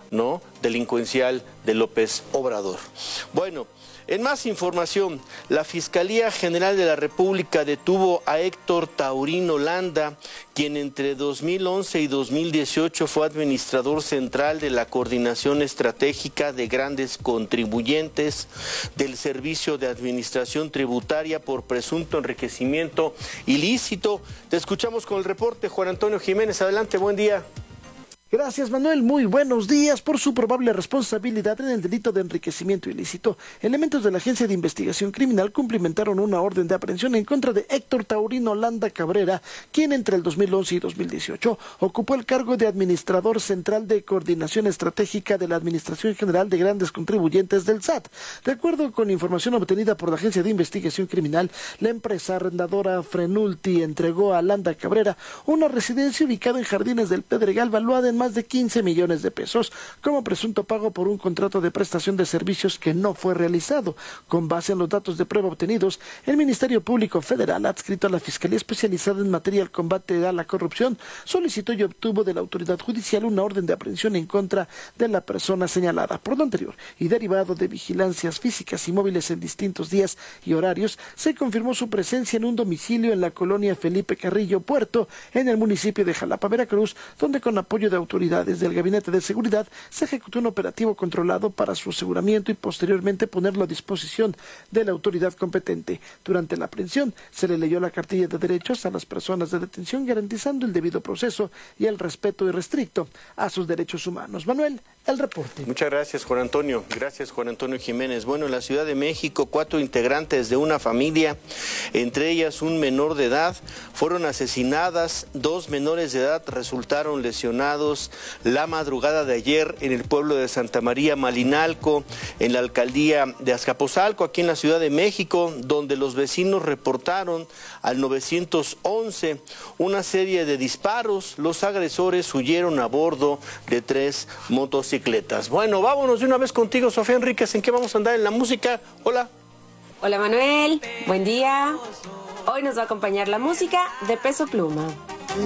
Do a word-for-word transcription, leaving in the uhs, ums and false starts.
¿no?, delincuencial de López Obrador. Bueno, en más información, la Fiscalía General de la República detuvo a Héctor Taurino Landa, quien entre dos mil once y dos mil dieciocho fue administrador central de la Coordinación Estratégica de Grandes Contribuyentes del Servicio de Administración Tributaria por presunto enriquecimiento ilícito. Te escuchamos con el reporte, Juan Antonio Jiménez. Adelante, buen día. Gracias, Manuel. Muy buenos días. Por su probable responsabilidad en el delito de enriquecimiento ilícito, elementos de la Agencia de Investigación Criminal cumplimentaron una orden de aprehensión en contra de Héctor Taurino Landa Cabrera, quien entre el dos mil once y dos mil dieciocho ocupó el cargo de Administrador Central de Coordinación Estratégica de la Administración General de Grandes Contribuyentes del S A T. De acuerdo con información obtenida por la Agencia de Investigación Criminal, la empresa arrendadora Frenulti entregó a Landa Cabrera una residencia ubicada en Jardines del Pedregal valuada en más de quince millones de pesos como presunto pago por un contrato de prestación de servicios que no fue realizado. Con base en los datos de prueba obtenidos, el Ministerio Público Federal, adscrito a la Fiscalía Especializada en Materia del Combate a la Corrupción, solicitó y obtuvo de la autoridad judicial una orden de aprehensión en contra de la persona señalada. Por lo anterior, y derivado de vigilancias físicas y móviles en distintos días y horarios, se confirmó su presencia en un domicilio en la colonia Felipe Carrillo Puerto, en el municipio de Jalapa, Veracruz, donde con apoyo de autoridades del Gabinete de Seguridad se ejecutó un operativo controlado para su aseguramiento y posteriormente ponerlo a disposición de la autoridad competente. Durante la aprehensión se le leyó la cartilla de derechos a las personas de detención, garantizando el debido proceso y el respeto irrestricto a sus derechos humanos. Manuel, el reporte. Muchas gracias, Juan Antonio. Gracias, Juan Antonio Jiménez. Bueno, en la Ciudad de México, cuatro integrantes de una familia, entre ellas un menor de edad, fueron asesinadas. Dos menores de edad resultaron lesionados la madrugada de ayer en el pueblo de Santa María Malinalco, en la alcaldía de Azcapotzalco, aquí en la Ciudad de México, donde los vecinos reportaron al nueve once una serie de disparos. Los agresores huyeron a bordo de tres motocicletas. Bueno, vámonos de una vez contigo, Sofía Enríquez. ¿En qué vamos a andar en la música? Hola. Hola, Manuel. Buen día. Hoy nos va a acompañar la música de Peso Pluma.